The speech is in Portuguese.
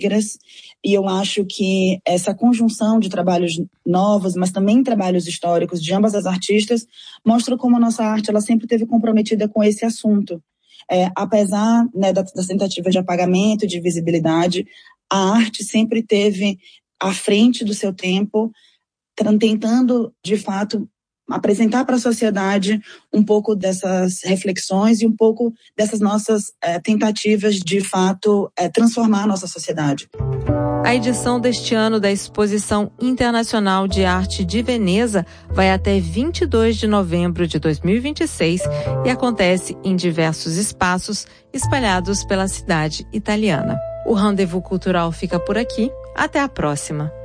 E eu acho que essa conjunção de trabalhos novos, mas também trabalhos históricos de ambas as artistas, mostra como a nossa arte ela sempre esteve comprometida com esse assunto. Apesar, né, das tentativas de apagamento, de visibilidade, a arte sempre esteve à frente do seu tempo, tentando, de fato, apresentar para a sociedade um pouco dessas reflexões e um pouco dessas nossas tentativas de, fato, transformar a nossa sociedade. A edição deste ano da Exposição Internacional de Arte de Veneza vai até 22 de novembro de 2026 e acontece em diversos espaços espalhados pela cidade italiana. O Rendezvous Cultural fica por aqui. Até a próxima!